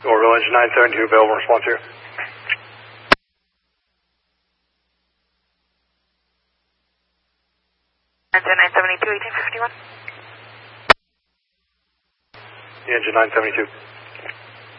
Orville engine 972 available, response here. Engine 972, 1851. Engine 972.